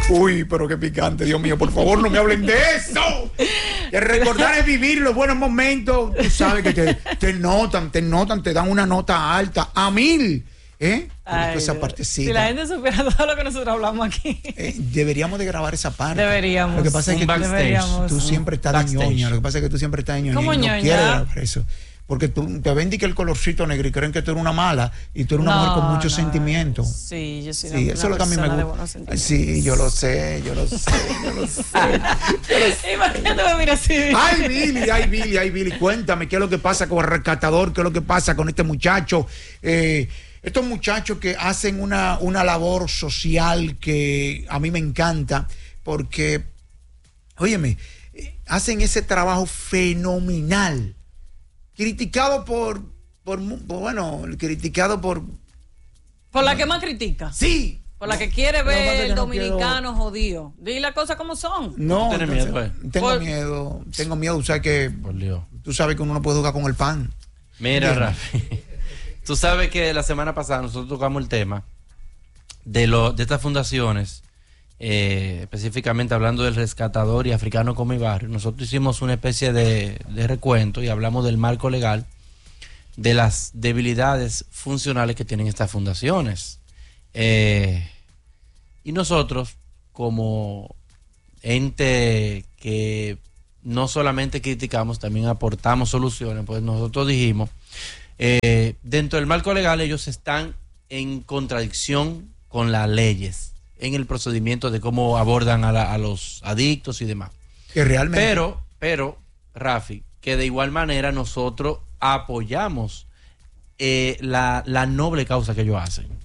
Uy, pero qué picante, Dios mío, por favor, no me hablen de eso. Que recordar es vivir los buenos momentos. Tú sabes que te notan, te dan una nota alta, a 1000. Ay, esa partecita. Si la gente supiera todo lo que nosotros hablamos aquí. Deberíamos de grabar esa parte. Deberíamos. Lo que pasa es que tú siempre estás de ñoña. Lo que pasa es que tú siempre estás de ñoña. ¿Cómo y no ñoña? quieres grabar eso. Porque tú te ven que el colorcito negro y creen que tú eres una mala y tú eres una mujer con muchos sentimientos. Sí, yo soy sí, eso es lo que a mí me gusta. Sí, yo lo sé. Imagínate, mira así. Ay, Billy, cuéntame qué es lo que pasa con el rescatador, qué es lo que pasa con este muchacho. Estos muchachos que hacen una labor social que a mí me encanta porque, óyeme, hacen ese trabajo fenomenal. Criticado por la que más critica. Sí. Por la que quiere ver el dominicano jodido. Di las cosas como son. No, ¿Tienes miedo? Tengo miedo, o sea que tú sabes que uno no puede jugar con el pan. Mira, Rafi, tú sabes que la semana pasada nosotros tocamos el tema de estas fundaciones, específicamente hablando del rescatador y africano con mi barrio. Nosotros hicimos una especie de recuento y hablamos del marco legal, de las debilidades funcionales que tienen estas fundaciones. Y nosotros, como ente que no solamente criticamos, también aportamos soluciones, pues nosotros dijimos, dentro del marco legal ellos están en contradicción con las leyes en el procedimiento de cómo abordan a los adictos y demás. Que realmente. Pero, Rafi, que de igual manera nosotros apoyamos la noble causa que ellos hacen.